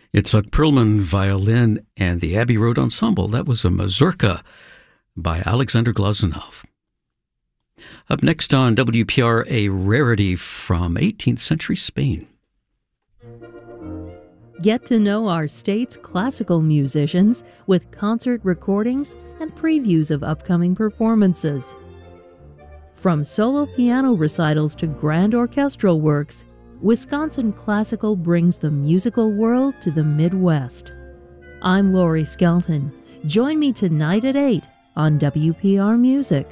Itzhak Perlman violin and the Abbey Road Ensemble. That was a mazurka by Alexander Glazunov. Up next on WPR, a rarity from 18th century Spain. Get to know our state's classical musicians with concert recordings and previews of upcoming performances. From solo piano recitals to grand orchestral works, Wisconsin Classical brings the musical world to the Midwest. I'm Lori Skelton. Join me tonight at 8 on WPR Music.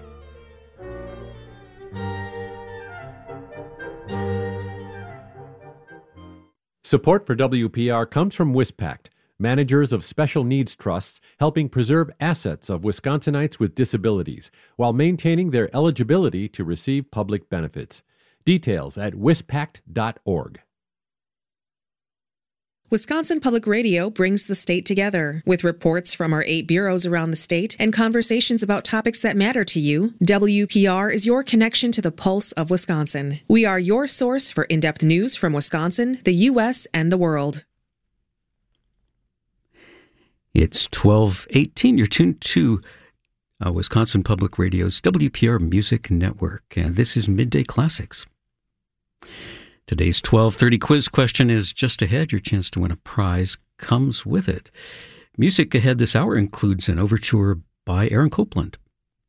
Support for WPR comes from WisPact, managers of special needs trusts helping preserve assets of Wisconsinites with disabilities while maintaining their eligibility to receive public benefits. Details at wispact.org. Wisconsin Public Radio brings the state together. With reports from our 8 bureaus around the state and conversations about topics that matter to you, WPR is your connection to the pulse of Wisconsin. We are your source for in-depth news from Wisconsin, the U.S., and the world. It's 12:18. You're tuned to Wisconsin Public Radio's WPR Music Network, and this is Midday Classics. Today's 12:30 quiz question is just ahead. Your chance to win a prize comes with it. Music ahead this hour includes an overture by Aaron Copland.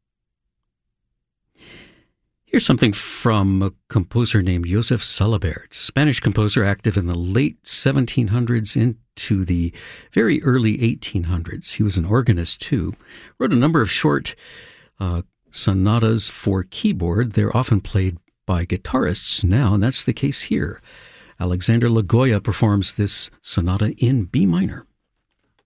Here's something from a composer named Joseph Salabert, Spanish composer active in the late 1700s into the very early 1800s. He was an organist, too. Wrote a number of short sonatas for keyboard. They're often played by guitarists now, and that's the case here. Alexander Lagoya performs this sonata in B minor.